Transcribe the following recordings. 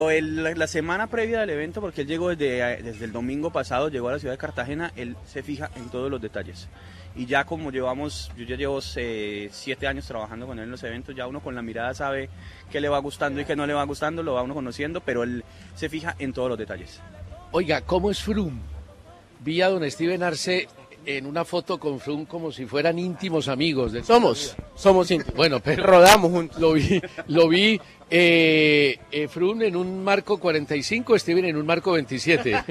La semana previa del evento, porque él llegó desde el domingo pasado, llegó a la ciudad de Cartagena, él se fija en todos los detalles. Y ya como yo ya llevo 7 años trabajando con él en los eventos, ya uno con la mirada sabe qué le va gustando y qué no le va gustando, lo va uno conociendo, pero él se fija en todos los detalles. Oiga, ¿cómo es Froome? Vi a don Steven Arce en una foto con Froome como si fueran íntimos amigos. Somos íntimos. Bueno, pero rodamos juntos. Lo vi Froome en un marco 45, Steven en un marco 27.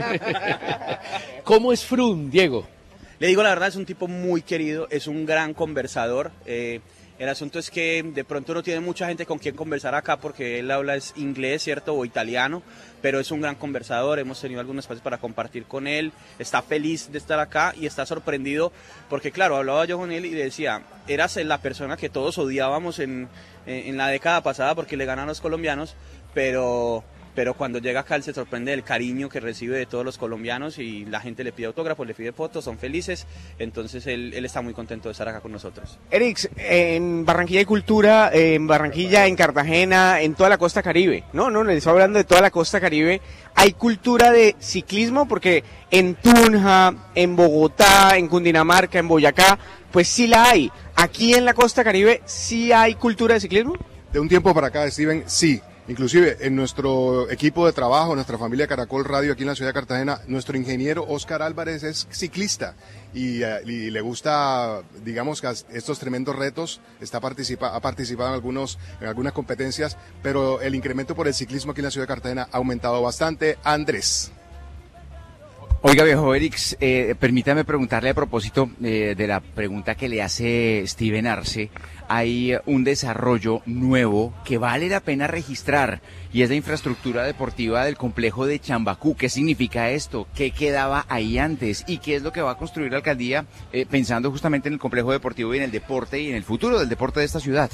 ¿Cómo es Froome, Diego? Le digo la verdad, es un tipo muy querido, es un gran conversador. El asunto es que de pronto no tiene mucha gente con quien conversar acá porque él habla es inglés, ¿cierto? O italiano, pero es un gran conversador, hemos tenido algunos espacios para compartir con él, está feliz de estar acá y está sorprendido porque claro, hablaba yo con él y decía, eras la persona que todos odiábamos en la década pasada porque le ganan a los colombianos, pero cuando llega acá él se sorprende del cariño que recibe de todos los colombianos y la gente le pide autógrafos, le pide fotos, son felices, entonces él está muy contento de estar acá con nosotros. Erix, en Barranquilla hay cultura, en Barranquilla, en Cartagena, en toda la costa Caribe, no, les estoy hablando de toda la costa Caribe, hay cultura de ciclismo porque en Tunja, en Bogotá, en Cundinamarca, en Boyacá, pues sí la hay. Aquí en la costa Caribe, ¿sí hay cultura de ciclismo? De un tiempo para acá, Steven, sí. Inclusive en nuestro equipo de trabajo, nuestra familia Caracol Radio aquí en la ciudad de Cartagena, nuestro ingeniero Oscar Álvarez es ciclista y le gusta, digamos, estos tremendos retos, ha participado en algunas competencias, pero el incremento por el ciclismo aquí en la ciudad de Cartagena ha aumentado bastante. Andrés. Oiga, viejo Erix, permítame preguntarle a propósito de la pregunta que le hace Steven Arce. Hay un desarrollo nuevo que vale la pena registrar y es la infraestructura deportiva del complejo de Chambacú. ¿Qué significa esto? ¿Qué quedaba ahí antes? ¿Y qué es lo que va a construir la alcaldía pensando justamente en el complejo deportivo y en el deporte y en el futuro del deporte de esta ciudad?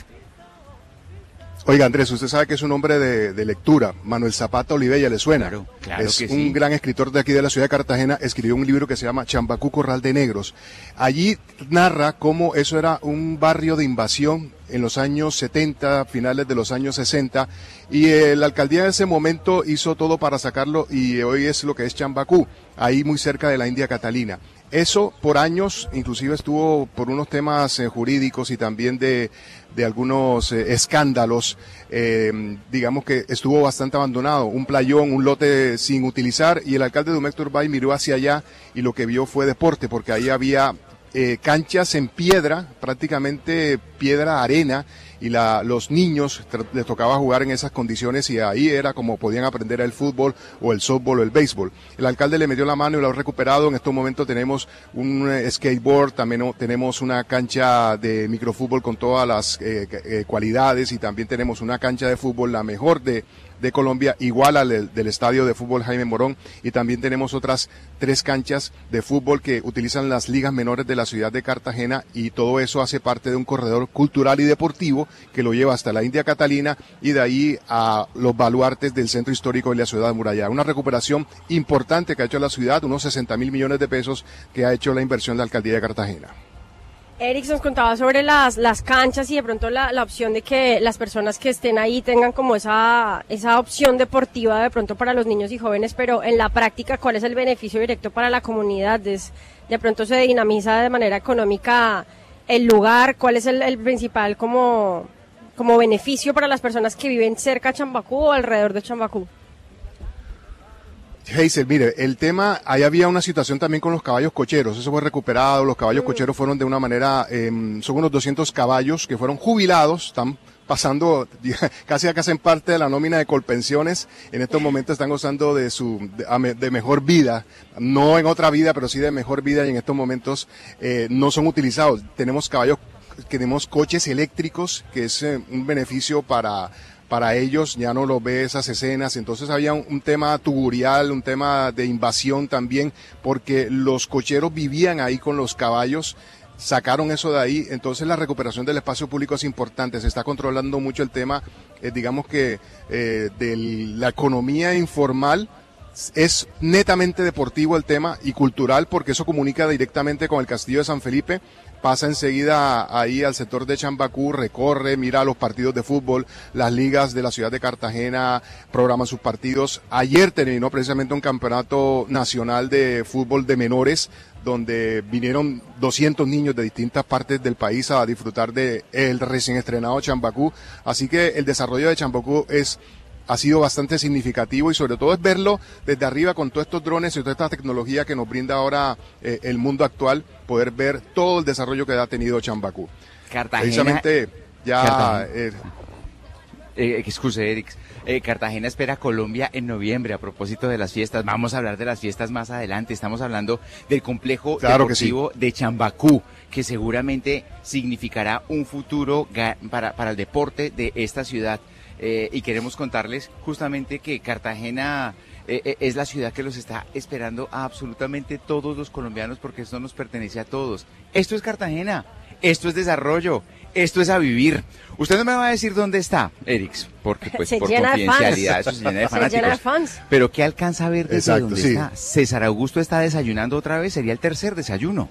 Oiga, Andrés, usted sabe que es un hombre de lectura. Manuel Zapata Olivella, ¿le suena? Claro es que un sí. gran escritor de aquí de la ciudad de Cartagena. Escribió un libro que se llama Chambacú, Corral de Negros. Allí narra cómo eso era un barrio de invasión en los años 70, finales de los años 60, y la alcaldía en ese momento hizo todo para sacarlo y hoy es lo que es Chambacú, ahí muy cerca de la India Catalina. Eso por años, inclusive estuvo por unos temas jurídicos y también de algunos escándalos, digamos que estuvo bastante abandonado, un playón, un lote sin utilizar, y el alcalde Dumec Turbay miró hacia allá y lo que vio fue deporte, porque ahí había canchas en piedra, prácticamente piedra, arena, y los niños les tocaba jugar en esas condiciones y ahí era como podían aprender el fútbol o el softball o el béisbol. El alcalde le metió la mano y lo ha recuperado. En estos momentos tenemos un skateboard, también tenemos una cancha de microfútbol con todas las cualidades y también tenemos una cancha de fútbol, la mejor de Colombia, igual al del estadio de fútbol Jaime Morón, y también tenemos otras 3 canchas de fútbol que utilizan las ligas menores de la ciudad de Cartagena, y todo eso hace parte de un corredor cultural y deportivo que lo lleva hasta la India Catalina y de ahí a los baluartes del centro histórico de la ciudad amurallada. Una recuperación importante que ha hecho la ciudad, unos 60.000 millones de pesos que ha hecho la inversión de la alcaldía de Cartagena. Erix nos contaba sobre las canchas y de pronto la opción de que las personas que estén ahí tengan como esa opción deportiva de pronto para los niños y jóvenes, pero en la práctica, ¿cuál es el beneficio directo para la comunidad? De pronto se dinamiza de manera económica el lugar, ¿cuál es el principal como beneficio para las personas que viven cerca de Chambacú o alrededor de Chambacú? Hazel, mire, el tema, ahí había una situación también con los caballos cocheros, eso fue recuperado, los caballos cocheros fueron de una manera, son unos 200 caballos que fueron jubilados, están pasando, casi acá hacen parte de la nómina de Colpensiones, en estos momentos están gozando de mejor vida, no en otra vida, pero sí de mejor vida, y en estos momentos no son utilizados. Tenemos coches eléctricos, que es un beneficio para ellos, ya no lo ve esas escenas. Entonces había un tema tugurial, un tema de invasión también, porque los cocheros vivían ahí con los caballos, sacaron eso de ahí. Entonces la recuperación del espacio público es importante, se está controlando mucho el tema, digamos que de la economía informal, es netamente deportivo el tema y cultural, porque eso comunica directamente con el Castillo de San Felipe. Pasa enseguida ahí al sector de Chambacú, recorre, mira los partidos de fútbol, las ligas de la ciudad de Cartagena programan sus partidos. Ayer terminó precisamente un campeonato nacional de fútbol de menores, donde vinieron 200 niños de distintas partes del país a disfrutar de el recién estrenado Chambacú. Así que el desarrollo de Chambacú ha sido bastante significativo y sobre todo es verlo desde arriba con todos estos drones y toda esta tecnología que nos brinda ahora el mundo actual, poder ver todo el desarrollo que ha tenido Chambacú. Cartagena. Precisamente ya... excuse, Eric. Cartagena espera a Colombia en noviembre a propósito de las fiestas. Vamos a hablar de las fiestas más adelante. Estamos hablando del complejo deportivo de Chambacú, que seguramente significará un futuro para el deporte de esta ciudad. Y queremos contarles justamente que Cartagena es la ciudad que los está esperando a absolutamente todos los colombianos, porque esto nos pertenece a todos. Esto es Cartagena, esto es desarrollo, esto es a vivir. Usted no me va a decir dónde está, Erix, porque pues por confidencialidad eso se llena de fanáticos. Se llena de fans. Pero ¿qué alcanza a ver desde dónde está? César Augusto está desayunando otra vez, sería el tercer desayuno.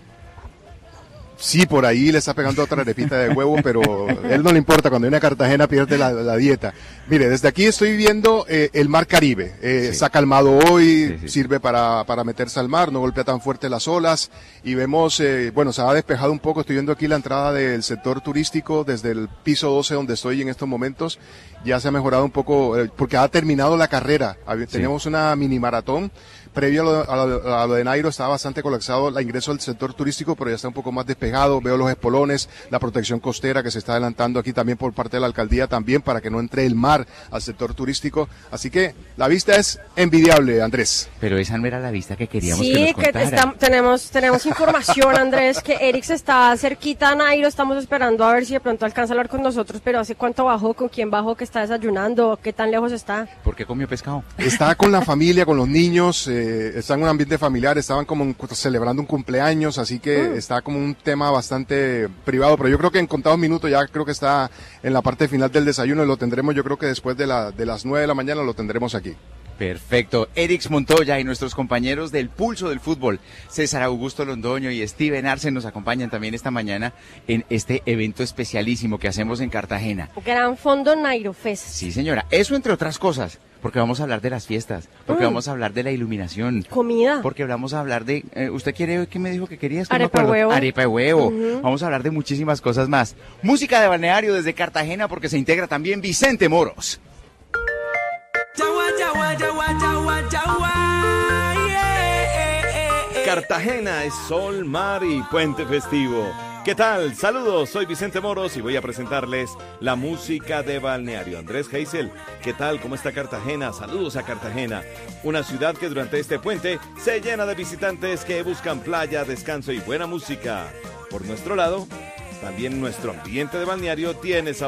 Sí, por ahí le está pegando otra arepita de huevo, pero a él no le importa, cuando viene a Cartagena pierde la dieta. Mire, desde aquí estoy viendo el mar Caribe, está calmado hoy, sirve para meterse al mar, no golpea tan fuerte las olas, y vemos, se ha despejado un poco, estoy viendo aquí la entrada del sector turístico desde el piso 12 donde estoy en estos momentos, ya se ha mejorado un poco, porque ha terminado la carrera, teníamos una mini maratón. Previo a lo de Nairo estaba bastante colapsado el ingreso al sector turístico, pero ya está un poco más despejado. Veo los espolones, la protección costera que se está adelantando aquí también por parte de la alcaldía también para que no entre el mar al sector turístico. Así que la vista es envidiable, Andrés. Pero esa no era la vista que queríamos que nos contara. Sí, tenemos información, Andrés, que Eric está cerquita a Nairo. Estamos esperando a ver si de pronto alcanza a hablar con nosotros, pero ¿hace cuánto bajó? ¿Con quién bajó? ¿Que está desayunando? ¿Qué tan lejos está? ¿Por qué comió pescado? Está con la familia, con los niños. Está en un ambiente familiar, estaban como celebrando un cumpleaños, así que está como un tema bastante privado, pero yo creo que en contados minutos ya creo que está en la parte final del desayuno y lo tendremos, yo creo que después de las 9 de la mañana lo tendremos aquí. Perfecto. Erix Montoya y nuestros compañeros del Pulso del Fútbol, César Augusto Londoño y Steven Arce, nos acompañan también esta mañana en este evento especialísimo que hacemos en Cartagena. Gran Fondo Nairo Fest. Sí, señora. Eso entre otras cosas, porque vamos a hablar de las fiestas, porque vamos a hablar de la iluminación. Comida. Porque vamos a hablar de... ¿Usted quiere qué me dijo que quería? Arepa de huevo. Arepa de huevo. Vamos a hablar de muchísimas cosas más. Música de balneario desde Cartagena, porque se integra también Vicente Moros. Cartagena es sol, mar y puente festivo. ¿Qué tal? Saludos, soy Vicente Moros y voy a presentarles la música de balneario. Andrés Geisel, ¿qué tal? ¿Cómo está Cartagena? Saludos a Cartagena, una ciudad que durante este puente se llena de visitantes que buscan playa, descanso y buena música. Por nuestro lado, también nuestro ambiente de balneario tiene sabor.